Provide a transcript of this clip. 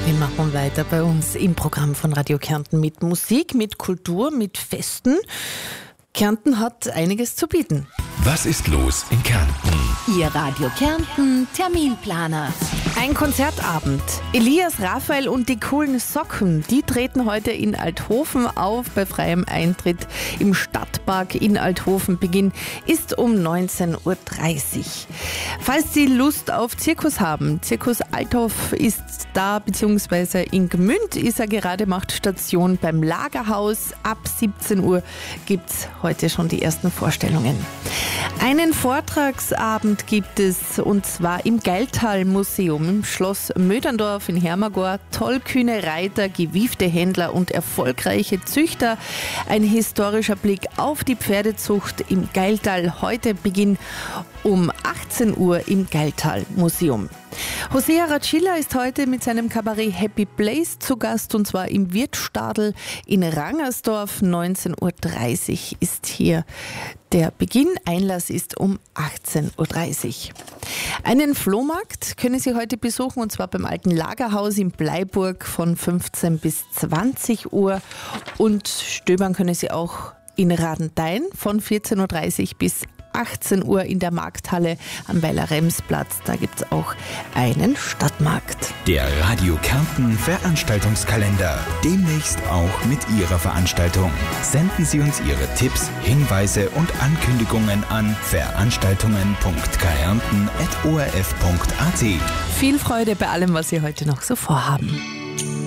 Wir machen weiter bei uns im Programm von Radio Kärnten mit Musik, mit Kultur, mit Festen. Kärnten hat einiges zu bieten. Was ist los in Kärnten? Ihr Radio Kärnten Terminplaner. Ein Konzertabend. Elias, Raphael und die coolen Socken, die treten heute in Althofen auf bei freiem Eintritt im Stadtpark in Althofen. Beginn ist um 19.30 Uhr. Falls Sie Lust auf Zirkus haben, Zirkus Althof ist da, beziehungsweise in Gmünd ist er gerade, macht Station beim Lagerhaus. Ab 17 Uhr gibt es heute schon die ersten Vorstellungen. Einen Vortragsabend gibt es, und zwar im Geiltal-Museum im Schloss Möderndorf in Hermagor. Tollkühne Reiter, gewiefte Händler und erfolgreiche Züchter. Ein historischer Blick auf die Pferdezucht im Geiltal. Heute Beginn um 18 Uhr im Geiltal-Museum. Hosea Racilla ist heute mit seinem Kabarett Happy Place zu Gast, und zwar im Wirtstadel in Rangersdorf. 19.30 Uhr ist hier der Beginn. Einlass ist um 18.30 Uhr. Einen Flohmarkt können Sie heute besuchen, und zwar beim Alten Lagerhaus in Bleiburg von 15 bis 20 Uhr. Und stöbern können Sie auch in Radenthein von 14.30 Uhr bis 18 Uhr in der Markthalle am Weiler-Rems-Platz. Da gibt es auch einen Stadtmarkt. Der Radio Kärnten Veranstaltungskalender. Demnächst auch mit Ihrer Veranstaltung. Senden Sie uns Ihre Tipps, Hinweise und Ankündigungen an veranstaltungen.kärnten@orf.at. Viel Freude bei allem, was Sie heute noch so vorhaben.